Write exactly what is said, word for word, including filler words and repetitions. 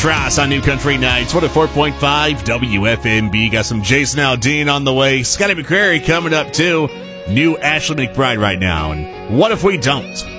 Trask on New Country Nights. one oh four point five W F M B. Got some Jason Aldean on the way. Scotty McCrary coming up, too. New Ashley McBryde right now. And what if we don't?